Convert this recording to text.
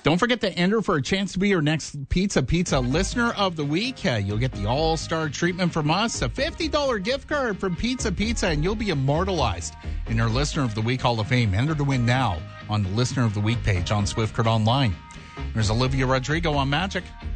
Don't forget to enter for a chance to be your next Pizza Listener of the Week. You'll get the all-star treatment from us, a $50 gift card from Pizza, and you'll be immortalized in our Listener of the Week Hall of Fame. Enter to win now on the Listener of the Week page on Swift Current Online. There's Olivia Rodrigo on Magic.